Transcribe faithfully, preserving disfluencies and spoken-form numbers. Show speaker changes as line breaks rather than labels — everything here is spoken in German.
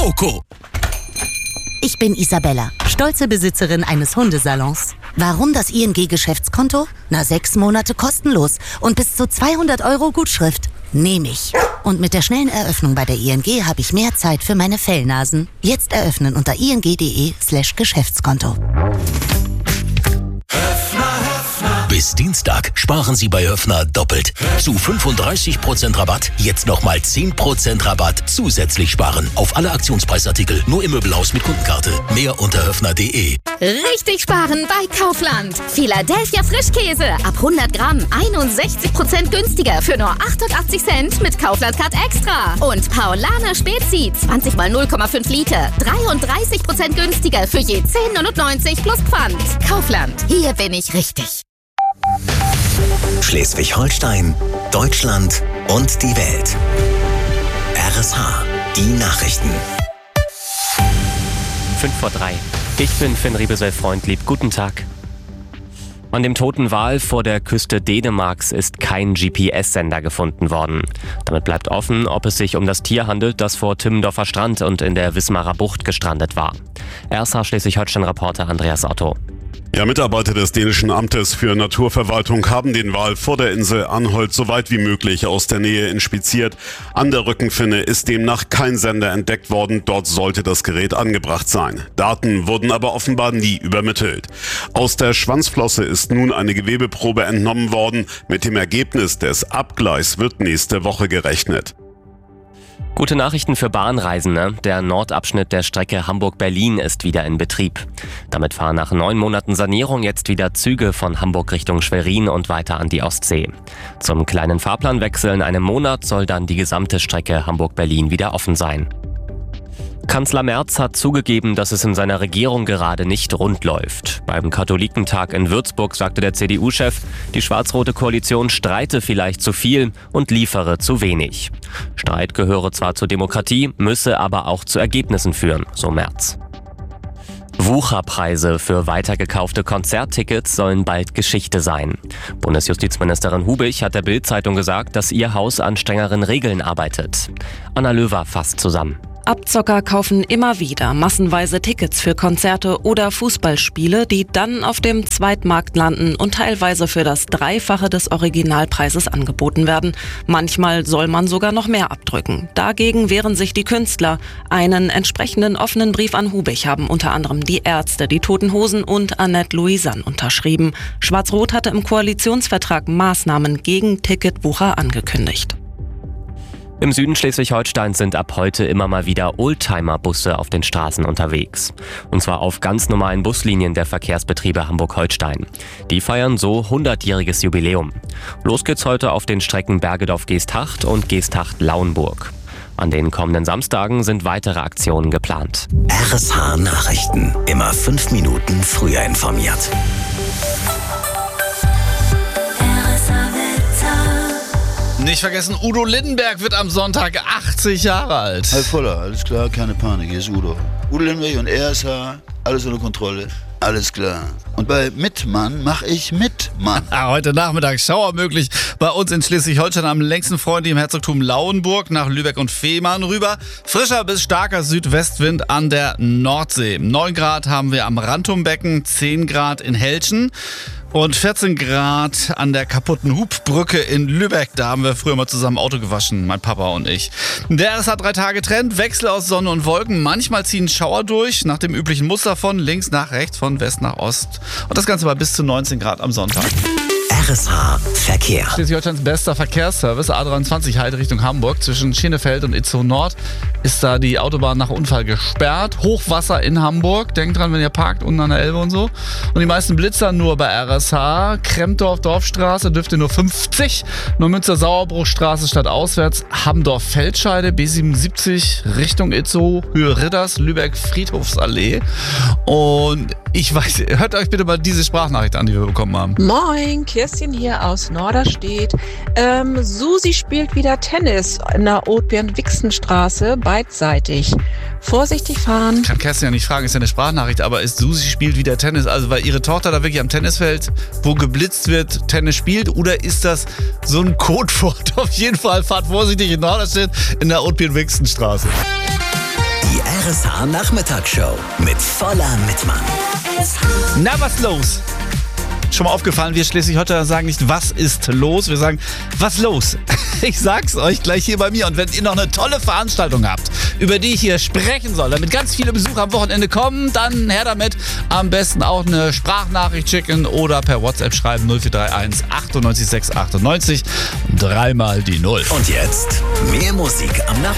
Coco.
Ich bin Isabella, stolze Besitzerin eines Hundesalons. Warum das I N G-Geschäftskonto? Na, sechs Monate kostenlos und bis zu zweihundert Euro Gutschrift. Nehme ich. Und mit der schnellen Eröffnung bei der I N G habe ich mehr Zeit für meine Fellnasen. Jetzt eröffnen unter ing.de slash Geschäftskonto.
Bis Dienstag sparen Sie bei Höffner doppelt. Zu fünfunddreißig Prozent Rabatt, jetzt nochmal zehn Prozent Rabatt zusätzlich sparen. Auf alle Aktionspreisartikel, nur im Möbelhaus mit Kundenkarte. Mehr unter höffner punkt de.
Richtig sparen bei Kaufland. Philadelphia Frischkäse ab hundert Gramm einundsechzig Prozent günstiger für nur achtundachtzig Cent mit Kaufland Card Extra. Und Paulaner Spezi zwanzig mal null Komma fünf Liter dreiunddreißig Prozent günstiger für je zehn neunundneunzig plus Pfand. Kaufland, hier bin ich richtig.
Schleswig-Holstein, Deutschland und die Welt. R S H, die Nachrichten.
Fünf vor drei. Ich bin Finn Riebesell-Freundlieb. Guten Tag. An dem toten Wal vor der Küste Dänemarks ist kein G P S-Sender gefunden worden. Damit bleibt offen, ob es sich um das Tier handelt, das vor Timmendorfer Strand und in der Wismarer Bucht gestrandet war. R S H Schleswig-Holstein-Reporter Andreas Otto.
Ja, Mitarbeiter des dänischen Amtes für Naturverwaltung haben den Wal vor der Insel Anholt so weit wie möglich aus der Nähe inspiziert. An der Rückenfinne ist demnach kein Sender entdeckt worden. Dort sollte das Gerät angebracht sein. Daten wurden aber offenbar nie übermittelt. Aus der Schwanzflosse ist nun eine Gewebeprobe entnommen worden. Mit dem Ergebnis des Abgleichs wird nächste Woche gerechnet.
Gute Nachrichten für Bahnreisende. Der Nordabschnitt der Strecke Hamburg-Berlin ist wieder in Betrieb. Damit fahren nach neun Monaten Sanierung jetzt wieder Züge von Hamburg Richtung Schwerin und weiter an die Ostsee. Zum kleinen Fahrplanwechsel in einem Monat soll dann die gesamte Strecke Hamburg-Berlin wieder offen sein. Kanzler Merz hat zugegeben, dass es in seiner Regierung gerade nicht rund läuft. Beim Katholikentag in Würzburg sagte der C D U-Chef, die schwarz-rote Koalition streite vielleicht zu viel und liefere zu wenig. Streit gehöre zwar zur Demokratie, müsse aber auch zu Ergebnissen führen, so Merz. Wucherpreise für weitergekaufte Konzerttickets sollen bald Geschichte sein. Bundesjustizministerin Hubich hat der Bild-Zeitung gesagt, dass ihr Haus an strengeren Regeln arbeitet. Anna Löwer fasst zusammen.
Abzocker kaufen immer wieder massenweise Tickets für Konzerte oder Fußballspiele, die dann auf dem Zweitmarkt landen und teilweise für das Dreifache des Originalpreises angeboten werden. Manchmal soll man sogar noch mehr abdrücken. Dagegen wehren sich die Künstler. Einen entsprechenden offenen Brief an Hubich haben unter anderem die Ärzte, die Toten Hosen und Annette Louisanne unterschrieben. Schwarz-Rot hatte im Koalitionsvertrag Maßnahmen gegen Ticketwucher angekündigt.
Im Süden Schleswig-Holsteins sind ab heute immer mal wieder Oldtimer-Busse auf den Straßen unterwegs. Und zwar auf ganz normalen Buslinien der Verkehrsbetriebe Hamburg-Holstein. Die feiern so hundertjähriges Jubiläum. Los geht's heute auf den Strecken Bergedorf-Geesthacht und Geesthacht-Lauenburg. An den kommenden Samstagen sind weitere Aktionen geplant.
R S H Nachrichten. Immer fünf Minuten früher informiert.
Nicht vergessen, Udo Lindenberg wird am Sonntag achtzig Jahre alt.
Halb voller, alles klar, keine Panik, hier ist Udo. Udo Lindenberg und R S H, alles unter Kontrolle, alles klar. Und bei Mitmann mache ich Mitmann.
Heute Nachmittag Schauer möglich bei uns in Schleswig-Holstein am längsten Freunde im Herzogtum Lauenburg nach Lübeck und Fehmarn rüber. Frischer bis starker Südwestwind an der Nordsee. neun Grad haben wir am Rantumbecken, zehn Grad in Helschen. Und vierzehn Grad an der kaputten Hubbrücke in Lübeck. Da haben wir früher mal zusammen Auto gewaschen, mein Papa und ich. Der R S H drei Tage Trend, Wechsel aus Sonne und Wolken. Manchmal ziehen Schauer durch, nach dem üblichen Muster von links nach rechts, von West nach Ost. Und das Ganze bei bis zu neunzehn Grad am Sonntag.
R S H Verkehr.
Schleswig-Holsteins bester Verkehrsservice, A dreiundzwanzig Heide Richtung Hamburg. Zwischen Schenefeld und Itzehoe Nord ist da die Autobahn nach Unfall gesperrt. Hochwasser in Hamburg. Denkt dran, wenn ihr parkt, unten an der Elbe und so. Und die meisten Blitzer nur bei R S H. Krempdorf, Dorfstraße dürft ihr nur fünfzig. Neumünster, Sauerbruchstraße statt auswärts. Hamdorf, Feldscheide, B siebenundsiebzig Richtung Itzehoe, Höhe Ridders, Lübeck, Friedhofsallee. Und ich weiß, hört euch bitte mal diese Sprachnachricht an, die wir bekommen haben.
Moin, Kerstin hier aus Norderstedt. Ähm, Susi spielt wieder Tennis in der Othbjörn-Wixenstraße, beidseitig. Vorsichtig fahren.
Ich kann Kerstin ja nicht fragen, ist ja eine Sprachnachricht, aber ist Susi spielt wieder Tennis, also weil ihre Tochter da wirklich am Tennisfeld, wo geblitzt wird, Tennis spielt, oder ist das so ein Codewort? Auf jeden Fall fahrt vorsichtig in Norderstedt in der Othbjörn-Wixenstraße.
Die R S H Nachmittagsshow mit voller Mitmann.
Na, was los? Schon mal aufgefallen, wir Schleswig-Holsteiner sagen nicht, was ist los? Wir sagen, was los? Ich sag's euch gleich hier bei mir. Und wenn ihr noch eine tolle Veranstaltung habt, über die ich hier sprechen soll, damit ganz viele Besucher am Wochenende kommen, dann her damit. Am besten auch eine Sprachnachricht schicken oder per WhatsApp schreiben null vier drei eins achtundneunzig sechs achtundneunzig. Dreimal die Null.
Und jetzt mehr Musik am Nachmittag.